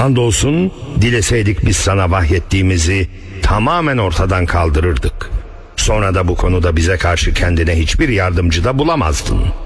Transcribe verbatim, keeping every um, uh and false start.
Andolsun dileseydik biz sana vahyettiğimizi tamamen ortadan kaldırırdık. Sonra da bu konuda bize karşı kendine hiçbir yardımcı da bulamazdın.